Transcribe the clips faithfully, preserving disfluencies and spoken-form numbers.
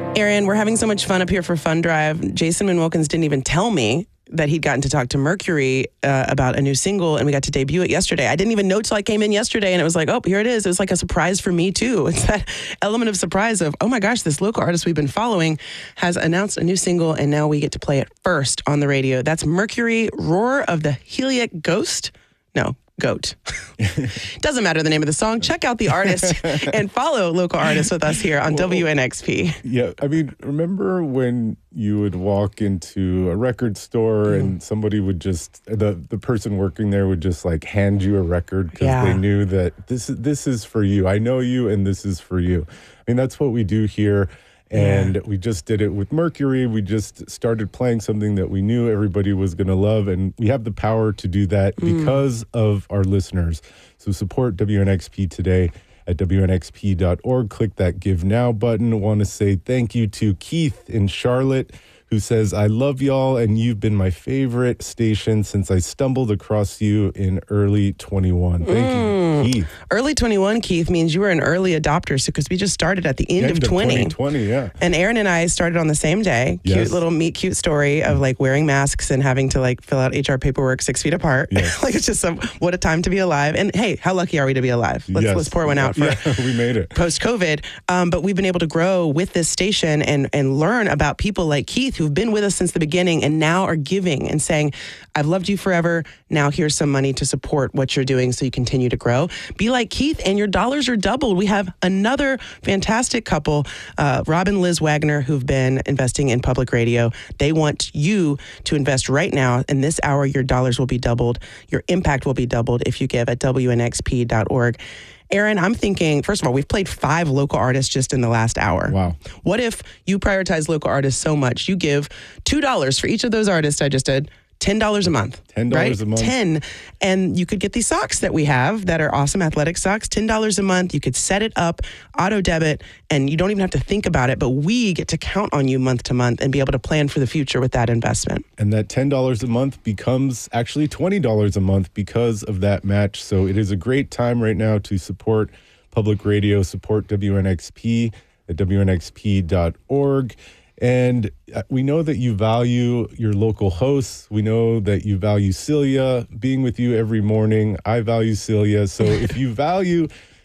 Aaron, we're having so much fun up here for Fun Drive. Jason Min Wilkins didn't even tell me that he'd gotten to talk to Mercury uh, about a new single, and we got to debut it yesterday. I didn't even know till I came in yesterday, and it was like, oh, here it is. It was like a surprise for me, too. It's that element of surprise of, oh my gosh, this local artist we've been following has announced a new single, and now we get to play it first on the radio. That's Mercury, Roar of the Heliac Ghost. No. Goat. Doesn't matter the name of the song. Check out the artist and follow local artists with us here on well, W N X P. Yeah, I mean, remember when you would walk into a record store mm. and somebody would just, the, the person working there would just like hand you a record because yeah. they knew that this, this is for you. I know you and this is for you. I mean, that's what we do here. And yeah. we just did it with Mercury. We just started playing something that we knew everybody was going to love. And we have the power to do that mm. because of our listeners. So support W N X P today at W N X P dot org. Click that Give Now button. I want to say thank you to Keith in Charlotte, who says, I love y'all, and you've been my favorite station since I stumbled across you in early twenty-one. Thank mm. you, Keith. Early twenty-one, Keith, means you were an early adopter, so because we just started at the end, end of twenty. twenty twenty, yeah. And Aaron and I started on the same day. Yes. Cute little meet cute story of like wearing masks and having to like fill out H R paperwork six feet apart. Yes. Like it's just some, what a time to be alive. And hey, how lucky are we to be alive? Let's, yes. let's pour one out for yeah, we made it. post-COVID. Um, but we've been able to grow with this station and, and learn about people like Keith who've been with us since the beginning and now are giving and saying, I've loved you forever. Now here's some money to support what you're doing so you continue to grow. Be like Keith and your dollars are doubled. We have another fantastic couple, uh, Rob and Liz Wagner, who've been investing in public radio. They want you to invest right now. In this hour, your dollars will be doubled. Your impact will be doubled if you give at W N X P dot org. Aaron, I'm thinking, first of all, we've played five local artists just in the last hour. Wow. What if you prioritize local artists so much, you give two dollars for each of those artists I just did, ten dollars a month. ten dollars right? a month. ten. And you could get these socks that we have that are awesome athletic socks, ten dollars a month. You could set it up, auto debit, and you don't even have to think about it, but we get to count on you month to month and be able to plan for the future with that investment. And that ten dollars a month becomes actually twenty dollars a month because of that match. So it is a great time right now to support public radio, support W N X P at W N X P dot org. And we know that you value your local hosts. We know that you value Celia being with you every morning. I value Celia. So if you value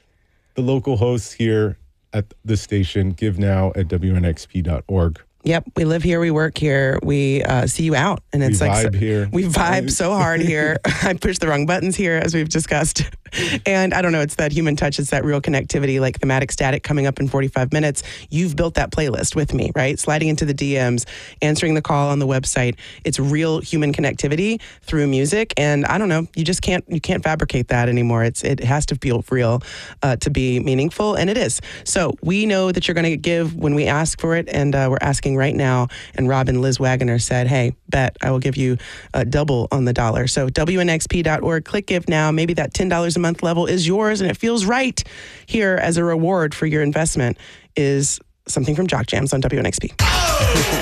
the local hosts here at the station, give now at W N X P dot org. Yep, we live here, we work here, we uh, see you out, and it's we like vibe so, here. We vibe so hard here. I push the wrong buttons here, as we've discussed, and I don't know. It's that human touch. It's that real connectivity, like Thematic Static coming up in forty-five minutes. You've built that playlist with me, right? Sliding into the D Ms, answering the call on the website. It's real human connectivity through music, and I don't know. You just can't you can't fabricate that anymore. It's it has to feel real uh, to be meaningful, and it is. So we know that you're going to give when we ask for it, and uh, we're asking right now. And Rob and Liz Wagner said, hey, bet I will give you uh, double on the dollar. So W N X P dot org, click Give Now. Maybe that ten dollars a month level is yours and it feels right here as a reward for your investment is something from Jock Jams on W N X P.